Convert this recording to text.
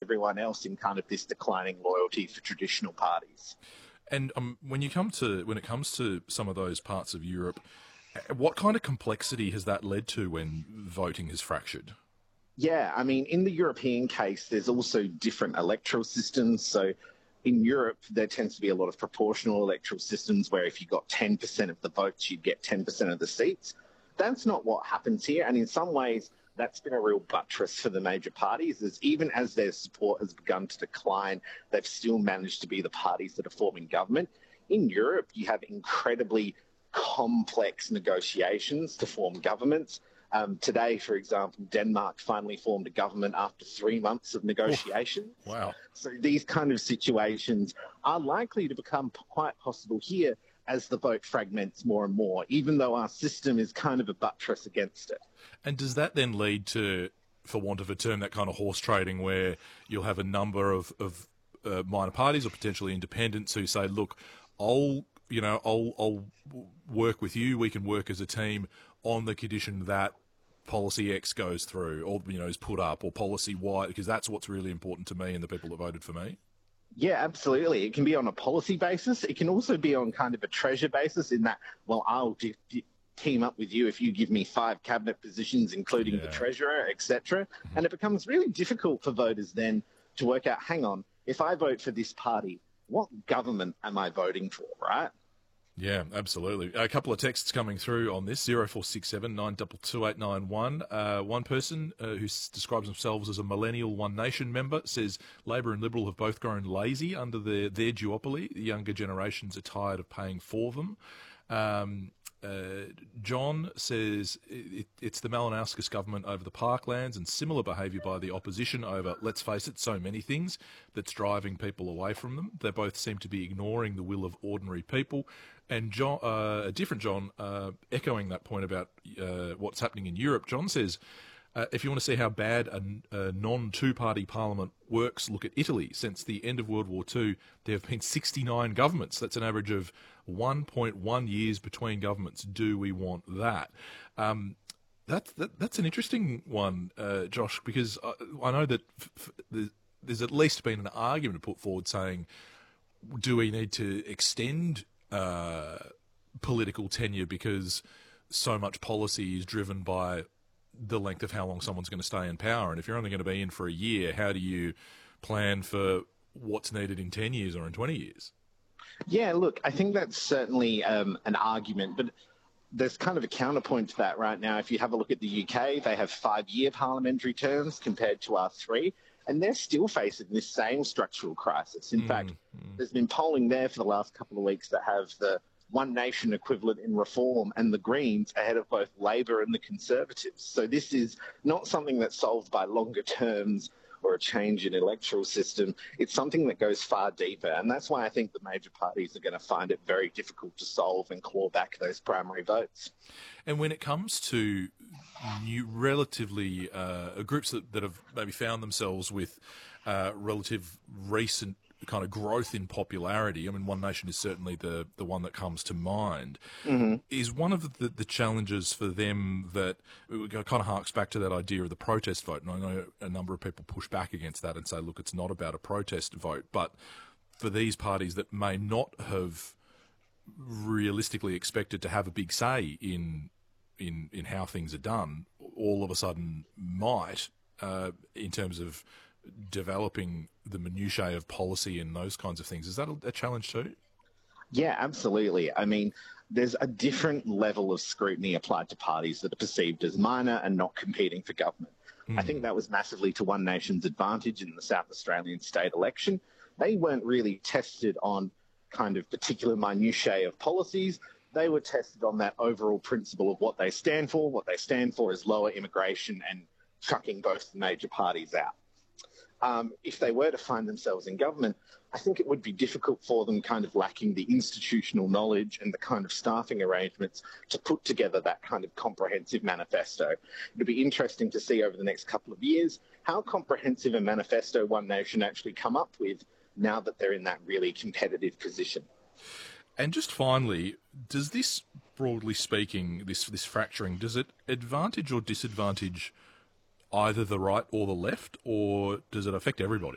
everyone else in kind of this declining loyalty for traditional parties. And when it comes to some of those parts of Europe, what kind of complexity has that led to when voting is fractured? Yeah, I mean, in the European case, there's also different electoral systems. So in Europe, there tends to be a lot of proportional electoral systems where if you got 10% of the votes, you'd get 10% of the seats. That's not what happens here. And in some ways, that's been a real buttress for the major parties, as even as their support has begun to decline, they've still managed to be the parties that are forming government. In Europe, you have incredibly complex negotiations to form governments. Today, for example, Denmark finally formed a government after 3 months of negotiation. Wow. So these kind of situations are likely to become quite possible here as the vote fragments more and more, even though our system is kind of a buttress against it. And does that then lead to, for want of a term, that kind of horse trading where you'll have a number of minor parties or potentially independents who say, look, I'll work with you, we can work as a team on the condition that policy X goes through or, is put up, or policy Y, because that's what's really important to me and the people that voted for me? Yeah, absolutely. It can be on a policy basis. It can also be on kind of a treasure basis in that, well, I'll team up with you if you give me 5 cabinet positions, including the treasurer, etc. And it becomes really difficult for voters then to work out, hang on, if I vote for this party, what government am I voting for, right? Yeah, absolutely. A couple of texts coming through on this, 0467 922 891. One person who describes themselves as a millennial One Nation member says Labor and Liberal have both grown lazy under their duopoly. The younger generations are tired of paying for them. John says it's the Malinowskis government over the parklands and similar behaviour by the opposition over, let's face it, so many things that's driving people away from them. They both seem to be ignoring the will of ordinary people. And John, a different John, echoing that point about what's happening in Europe, John says, if you want to see how bad a non-two-party parliament works, look at Italy. Since the end of World War II, there have been 69 governments. That's an average of 1.1 years between governments. Do we want that? That's an interesting one, Josh, because I know that there's at least been an argument put forward saying, do we need to extend political tenure because so much policy is driven by the length of how long someone's going to stay in power? And if you're only going to be in for a year, how do you plan for what's needed in 10 years or in 20 years? Yeah, look, I think that's certainly an argument, but there's kind of a counterpoint to that right now. If you have a look at the UK, they have 5-year parliamentary terms compared to our 3, and they're still facing this same structural crisis. In fact, there's been polling there for the last couple of weeks that have the One Nation equivalent in Reform and the Greens ahead of both Labor and the Conservatives. So this is not something that's solved by longer terms or a change in electoral system. It's something that goes far deeper, and that's why I think the major parties are going to find it very difficult to solve and claw back those primary votes. And when it comes to new, relatively groups that have maybe found themselves with relative recent kind of growth in popularity, I mean, One Nation is certainly the one that comes to mind. Is one of the challenges for them that it kind of harks back to that idea of the protest vote. And I know a number of people push back against that and say, look, it's not about a protest vote. But for these parties that may not have realistically expected to have a big say in how things are done, all of a sudden might, in terms of developing the minutiae of policy and those kinds of things. Is that a challenge too? Yeah, absolutely. I mean, there's a different level of scrutiny applied to parties that are perceived as minor and not competing for government. I think that was massively to One Nation's advantage in the South Australian state election. They weren't really tested on kind of particular minutiae of policies. They were tested on that overall principle of what they stand for. What they stand for is lower immigration and chucking both the major parties out. If they were to find themselves in government, I think it would be difficult for them, kind of lacking the institutional knowledge and the kind of staffing arrangements to put together that kind of comprehensive manifesto. It'll be interesting to see over the next couple of years how comprehensive a manifesto One Nation actually come up with now that they're in that really competitive position. And just finally, does this, broadly speaking, this fracturing, does it advantage or disadvantage either the right or the left, or does it affect everybody?